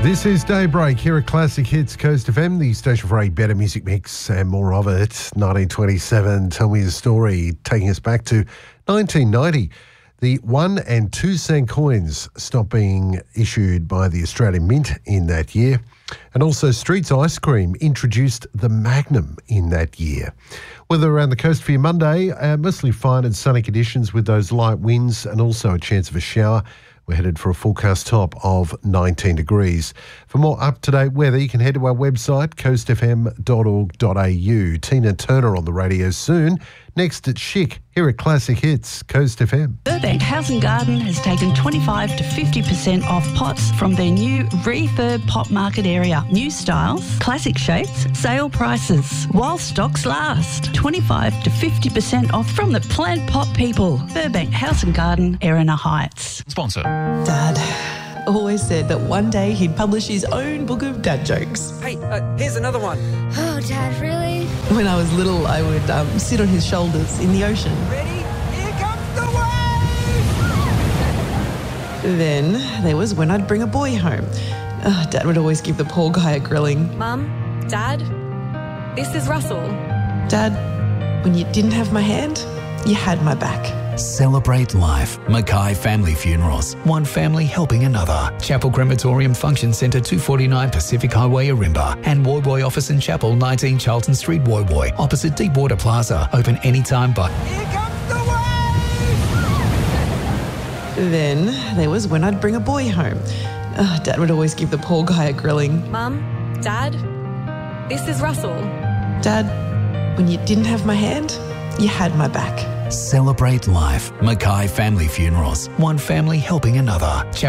This is Daybreak here at Classic Hits Coast FM, the station for a better music mix and more of it. 1927, Tell Me the Story, taking us back to 1990. The 1 and 2 cent coins stopped being issued by the Australian Mint in that year. And also Streets Ice Cream introduced the Magnum in that year. Weather around the coast for you Monday, mostly fine and sunny conditions with those light winds and also a chance of a shower. We're headed for a forecast top of 19 degrees. For more up-to-date weather, you can head to our website, coastfm.org.au. Tina Turner on the radio soon. Next at Chic, here at Classic Hits, Coast FM. Burbank House and Garden has taken 25 to 50% off pots from their new refurb pot market area. New styles, classic shapes, sale prices. While stocks last. 25 to 50% off from the plant pot people. Burbank House and Garden, Erina Heights. Sponsor. Dad always said that one day he'd publish his own book of dad jokes. Hey, here's another one. Oh, Dad, really? When I was little, I would sit on his shoulders in the ocean. Ready? Here comes the wave! Then there was when I'd bring a boy home. Dad would always give the poor guy a grilling. Mum, Dad, this is Russell. Dad, when you didn't have my hand, you had my back. Celebrate life. Mackay Family Funerals. One family helping another. Chapel Crematorium Function Centre, 249 Pacific Highway, Arimba. And Woy Woy Office and Chapel, 19 Charlton Street, Woy Woy. Opposite Deepwater Plaza. Open anytime but... Here comes the wave! Then there was when I'd bring a boy home. Dad would always give the poor guy a grilling. Mum, Dad, this is Russell. Dad, when you didn't have my hand, you had my back. Celebrate life. Mackay Family Funerals. One family helping another.